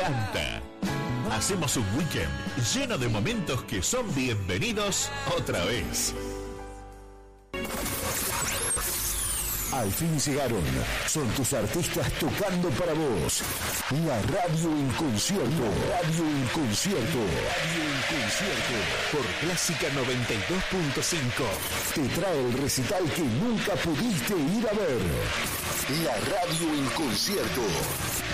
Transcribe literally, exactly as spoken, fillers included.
Canta. Hacemos un weekend lleno de momentos que son bienvenidos otra vez. Al fin llegaron. Son tus artistas tocando para vos. La radio en concierto. Radio en concierto. Radio en concierto. Por Clásica noventa y dos punto cinco. Te trae el recital que nunca pudiste ir a ver. La radio en concierto.